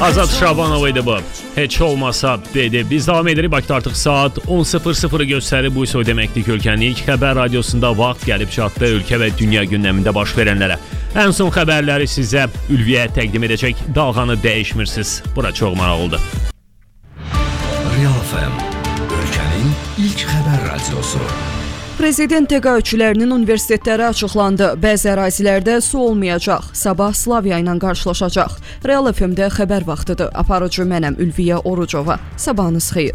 Azad Şabanov idi bu. Heç olmasa dedi. Biz devam edirik. Bakıda artıq saat 10:00 göstərir. Bu isə o deməkdir ki, ölkənin ilk xəbər radiosunda vaxt gəlib çatdı ölkə və dünya gündəmində baş verənlərə. Ən son xəbərləri sizə Ülviyə təqdim edəcək. Dalğanı dəyişmirsiniz. Bura çox maraqlıdır. Real FM, ölkənin ilk xəbər radiosu. Prezident təqaüdçülərinin universitetləri açıqlandı. Bəzi ərazilərdə su olmayacaq. Sabah Slavia ilə qarşılaşacaq. Real FM-də xəbər vaxtıdır. Aparıcı mənəm Ülviyə Orucova. Sabahınız xeyir.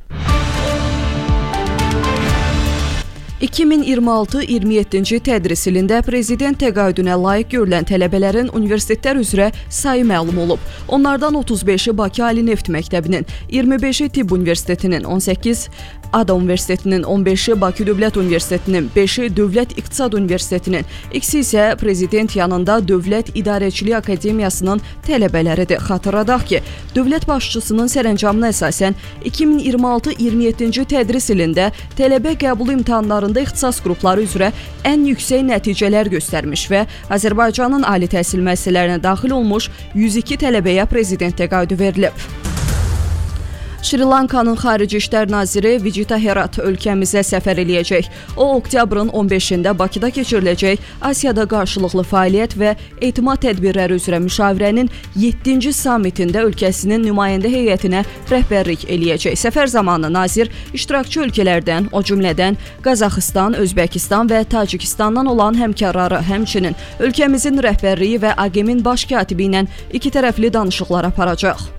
2026-27-ci tədris ilində prezident təqaüdünə layiq görülən tələbələrin universitetlər üzrə sayı məlum olub. Onlardan 35-i Bakı Ali Neft Məktəbinin, 25-i Tibb Universitetinin, 18 ADA Universitetinin, 15-i Bakı Dövlət Universitetinin, 5-i Dövlət İqtisad Universitetinin, ikisi isə prezident yanında Dövlət İdarəçilik Akademiyasının tələbələridir. Xatırladaq ki, dövlət başçısının sərəncamına əsasən 2026-27-ci tədris ilində tələbə qəbul imtahanlarında ixtisas qrupları üzrə ən yüksək nəticələr göstərmiş və Azərbaycanın ali təhsil müəssisələrinə daxil olmuş 102 tələbəyə prezident təqaüdü verilib. Şri Lankanın Xarici İşlər Naziri Vijita Herat ölkəmizə səfər eləyəcək. O, oktyabrın 15-də Bakıda keçiriləcək Asiyada qarşılıqlı fəaliyyət və etimad tədbirləri üzrə müşavirənin 7-ci sammitində ölkəsinin nümayəndə heyətinə rəhbərlik eləyəcək. Səfər zamanı nazir iştirakçı ölkələrdən, o cümlədən Qazaxıstan, Özbəkistan və Tacikistandan olan həmkarları, həmçinin ölkəmizin rəhbərliyi və AQEM-in baş katibi ilə ikitərəfli danışıqlar aparacaq.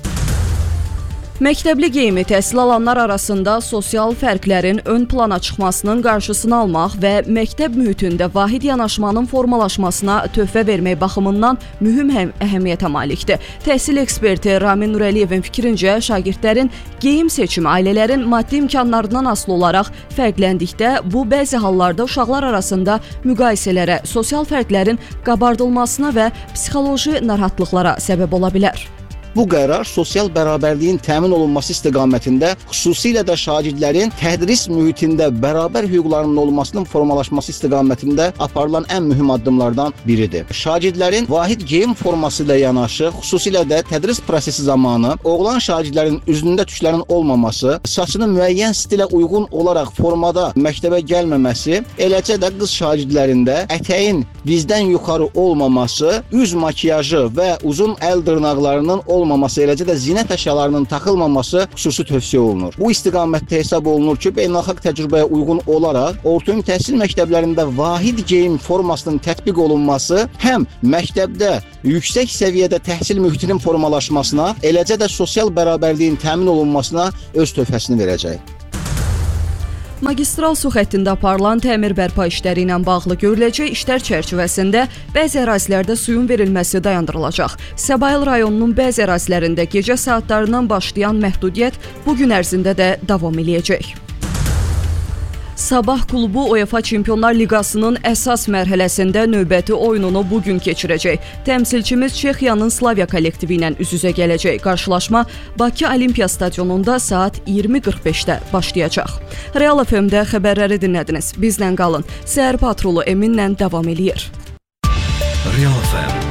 Məktəbli geyimi təhsil alanlar arasında sosial fərqlərin ön plana çıxmasının qarşısını almaq və məktəb mühitində vahid yanaşmanın formalaşmasına töhfə vermək baxımından mühüm əhəmiyyətə malikdir. Təhsil eksperti Ramin Nurəliyevin fikrincə, şagirdlərin geyim seçimi ailələrin maddi imkanlarından asılı olaraq fərqləndikdə, bu bəzi hallarda uşaqlar arasında müqayisələrə, sosial fərqlərin qabardılmasına və psixoloji narahatlıqlara səbəb ola bilər. Bu qərar sosial bərabərliyin təmin olunması istiqamətində, xüsusilə də şagirdlərin tədris mühitində bərabər hüquqlarının olmasının formalaşması istiqamətində aparılan ən mühüm addımlardan biridir. Şagirdlərin vahid geyim forması ilə yanaşı, xüsusilə də tədris prosesi zamanı oğlan şagirdlərin üzündə tüklərin olmaması, saçının müəyyən stilə uyğun olaraq formada məktəbə gəlməməsi, eləcə də qız şagirdlərində ətəyin dizdən yuxarı olmaması, üz makiyajı və uzun əl dırnaqlarının olmaması, eləcə də zinət əşyalarının taxılmaması xüsusi tövsiyə olunur. Bu istiqamətdə hesab olunur ki, beynəlxalq təcrübəyə uyğun olaraq ortaümumi təhsil məktəblərində vahid geyim formasının tətbiq olunması həm məktəbdə yüksək səviyyədə təhsil mühitinin formalaşmasına, eləcə də sosial bərabərliyin təmin olunmasına öz töhfəsini verəcək. Magistral su xəttində aparılan təmir bərpa işləri ilə bağlı görüləcək işlər çərçivəsində bəzi ərazilərdə suyun verilməsi dayandırılacaq. Səbail rayonunun bəzi ərazilərində gecə saatlarından başlayan məhdudiyyət bu gün ərzində də davam eləyəcək. Sabah klubu UEFA Çempionlar Liqasının əsas mərhələsində növbəti oyununu bugün keçirəcək. Təmsilçimiz Çexiyanın Slavia kollektivi ilə üz-üzə gələcək. Qarşılaşma Bakı Olimpiya Stadionunda saat 20:45-də başlayacaq. Real FM-də xəbərləri dinlədiniz. Bizlə qalın. Səhər patrolu Eminlə davam eləyir. Real FM